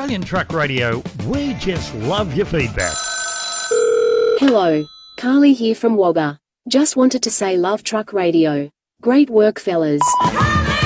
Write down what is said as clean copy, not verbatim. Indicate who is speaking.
Speaker 1: Australian Truck Radio. We just love your feedback.
Speaker 2: Hello, Carly here from Wagga. Just wanted to say love Truck Radio. Great work, fellas.